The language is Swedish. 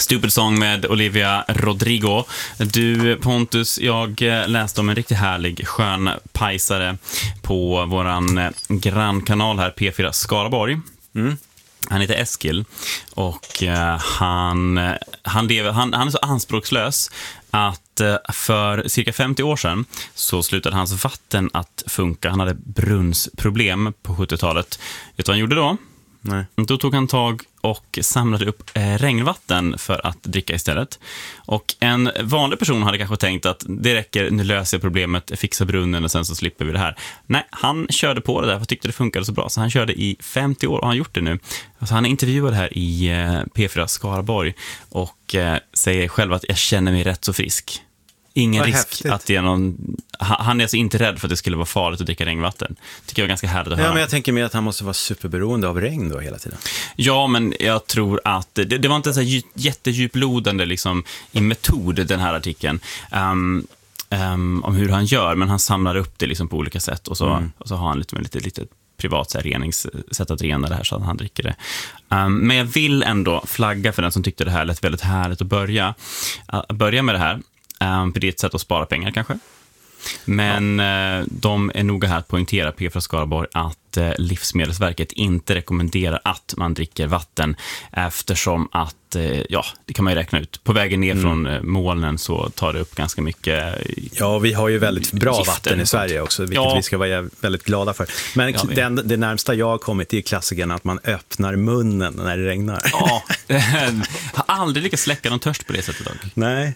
Stupid Song med Olivia Rodrigo. Du, Pontus, jag läste om en riktigt härlig skön pajsare på våran grannkanal här, P4 Skaraborg. Han heter Eskil och han är så anspråkslös att för cirka 50 år sedan så slutade hans vatten att funka. Han hade brunnsproblem på 70-talet. Vet du vad han gjorde då? Nej. Då tog han tag och samlade upp regnvatten för att dricka istället. Och en vanlig person hade kanske tänkt att det räcker, nu löser jag problemet, fixa brunnen och sen så slipper vi det här. Nej, han körde på det där för tyckte det funkade så bra. Så han körde i 50 år och han har gjort det nu. Alltså han är intervjuad här i P4 Skaraborg och säger själv att jag känner mig rätt så frisk. Ingen risk häftigt. att det är någon... Han är alltså inte rädd för att det skulle vara farligt att dricka regnvatten. Tycker jag är ganska härligt att höra. Ja, men jag tänker mer att han måste vara superberoende av regn då hela tiden. Ja, men jag tror att det var inte så här jättedjuplodande liksom, i metod, den här artikeln. Om hur han gör, men han samlar upp det liksom på olika sätt och så har han lite privat så här, sätt att rena det här så att han dricker det. Men jag vill ändå flagga för den som tyckte det här lät väldigt härligt att börja med det här. För det är ett sätt att spara pengar kanske. Men de är noga här att poängtera, P4 Skaraborg, att Livsmedelsverket inte rekommenderar att man dricker vatten eftersom att, det kan man ju räkna ut. På vägen ner från molnen så tar det upp ganska mycket. Ja, vi har ju väldigt bra gifter vatten i Sverige också, vilket vi ska vara väldigt glada för. Men det närmsta jag har kommit är klassikern att man öppnar munnen när det regnar. Ja, jag har aldrig lyckats släcka någon törst på det sättet idag. Nej,